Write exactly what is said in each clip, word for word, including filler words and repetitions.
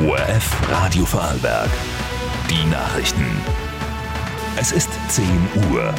O R F Radio Vorarlberg. Die Nachrichten. Es ist zehn Uhr.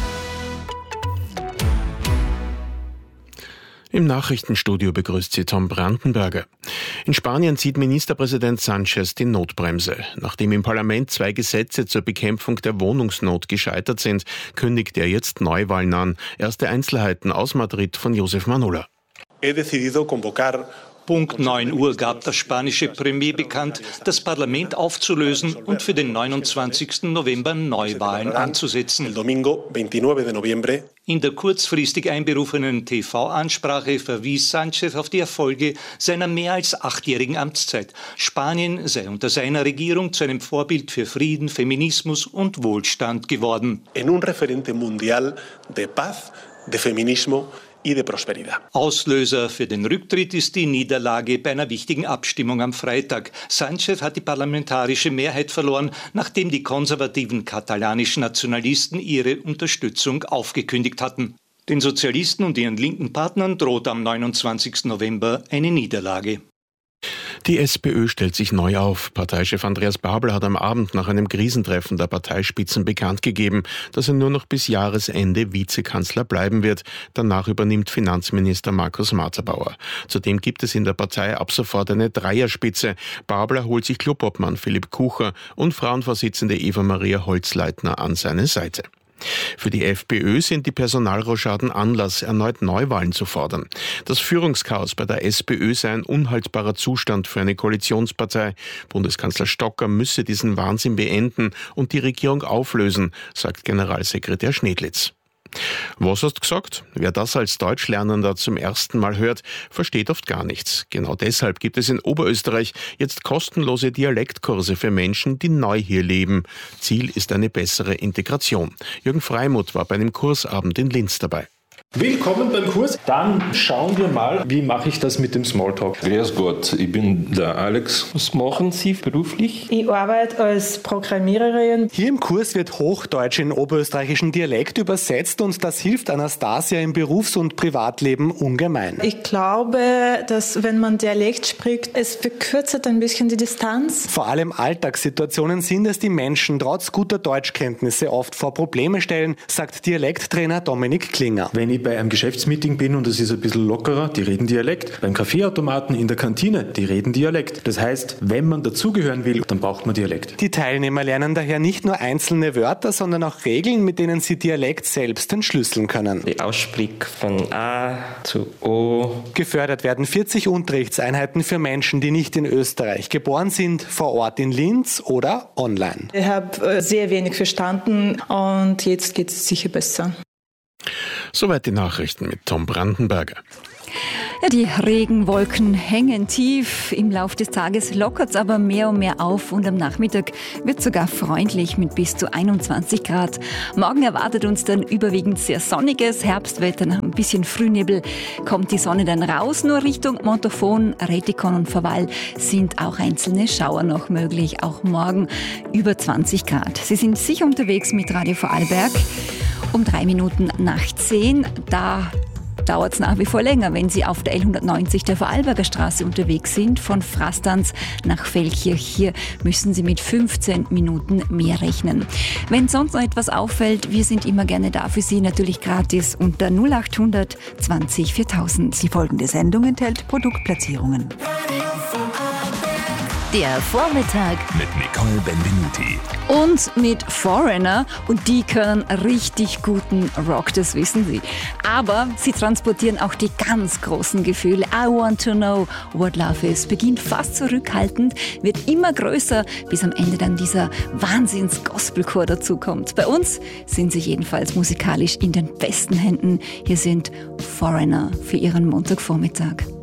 Im Nachrichtenstudio begrüßt Sie Tom Brandenberger. In Spanien zieht Ministerpräsident Sánchez die Notbremse. Nachdem im Parlament zwei Gesetze zur Bekämpfung der Wohnungsnot gescheitert sind, kündigt er jetzt Neuwahlen an. Erste Einzelheiten aus Madrid von Josef Manola. He decidido convocar Punkt neun Uhr gab der spanische Premier bekannt, das Parlament aufzulösen und für den neunundzwanzigsten November Neuwahlen anzusetzen. el domingo veintinueve de noviembre. In der kurzfristig einberufenen T V-Ansprache verwies Sánchez auf die Erfolge seiner mehr als achtjährigen Amtszeit. Spanien sei unter seiner Regierung zu einem Vorbild für Frieden, Feminismus und Wohlstand geworden. En un referente mundial de paz, de feminismo y de prosperidad. Auslöser für den Rücktritt ist die Niederlage bei einer wichtigen Abstimmung am Freitag. Sánchez hat die parlamentarische Mehrheit verloren, nachdem die konservativen katalanischen Nationalisten ihre Unterstützung aufgekündigt hatten. Den Sozialisten und ihren linken Partnern droht am neunundzwanzigsten November eine Niederlage. Die SPÖ stellt sich neu auf. Parteichef Andreas Babler hat am Abend nach einem Krisentreffen der Parteispitzen bekannt gegeben, dass er nur noch bis Jahresende Vizekanzler bleiben wird. Danach übernimmt Finanzminister Markus Materbauer. Zudem gibt es in der Partei ab sofort eine Dreierspitze. Babler holt sich Clubobmann Philipp Kucher und Frauenvorsitzende Eva-Maria Holzleitner an seine Seite. Für die FPÖ sind die Personalrochaden Anlass, erneut Neuwahlen zu fordern. Das Führungschaos bei der SPÖ sei ein unhaltbarer Zustand für eine Koalitionspartei. Bundeskanzler Stocker müsse diesen Wahnsinn beenden und die Regierung auflösen, sagt Generalsekretär Schnedlitz. Was hast du gesagt? Wer das als Deutschlernender zum ersten Mal hört, versteht oft gar nichts. Genau deshalb gibt es in Oberösterreich jetzt kostenlose Dialektkurse für Menschen, die neu hier leben. Ziel ist eine bessere Integration. Jürgen Freimuth war bei einem Kursabend in Linz dabei. Willkommen beim Kurs. Dann schauen wir mal, wie mache ich das mit dem Smalltalk. Grüß Gott, ich bin der Alex. Was machen Sie beruflich? Ich arbeite als Programmiererin. Hier im Kurs wird Hochdeutsch in oberösterreichischen Dialekt übersetzt und das hilft Anastasia im Berufs- und Privatleben ungemein. Ich glaube, dass wenn man Dialekt spricht, es verkürzt ein bisschen die Distanz. Vor allem Alltagssituationen sind es, die Menschen trotz guter Deutschkenntnisse oft vor Probleme stellen, sagt Dialekttrainer Dominik Klinger. Wenn ich bei einem Geschäftsmeeting bin und es ist ein bisschen lockerer, die reden Dialekt. Beim Kaffeeautomaten, in der Kantine, die reden Dialekt. Das heißt, wenn man dazugehören will, dann braucht man Dialekt. Die Teilnehmer lernen daher nicht nur einzelne Wörter, sondern auch Regeln, mit denen sie Dialekt selbst entschlüsseln können. Der Aussprich von A zu O. Gefördert werden vierzig Unterrichtseinheiten für Menschen, die nicht in Österreich geboren sind, vor Ort in Linz oder online. Ich habe sehr wenig verstanden und jetzt geht es sicher besser. Soweit die Nachrichten mit Tom Brandenberger. Ja, die Regenwolken hängen tief. Im Laufe des Tages lockert es aber mehr und mehr auf und am Nachmittag wird sogar freundlich mit bis zu einundzwanzig Grad. Morgen erwartet uns dann überwiegend sehr sonniges Herbstwetter. Nach ein bisschen Frühnebel kommt die Sonne dann raus. Nur Richtung Montafon, Rätikon und Verwall sind auch einzelne Schauer noch möglich. Auch morgen über zwanzig Grad. Sie sind sicher unterwegs mit Radio Vorarlberg. Um drei Minuten nach zehn, da dauert es nach wie vor länger, wenn Sie auf der L hundertneunzig der Vorarlberger Straße unterwegs sind. Von Frastanz nach Feldkirch. Hier müssen Sie mit fünfzehn Minuten mehr rechnen. Wenn sonst noch etwas auffällt, wir sind immer gerne da für Sie, natürlich gratis unter null achthundert zwanzig viertausend. Die folgende Sendung enthält Produktplatzierungen. Der Vormittag mit Nicole Benvenuti. Und mit Foreigner, und die können richtig guten Rock, das wissen Sie. Aber sie transportieren auch die ganz großen Gefühle. I want to know what love is. Beginnt fast zurückhaltend, wird immer größer, bis am Ende dann dieser Wahnsinns-Gospelchor dazukommt. Bei uns sind sie jedenfalls musikalisch in den besten Händen. Hier sind Foreigner für Ihren Montagvormittag.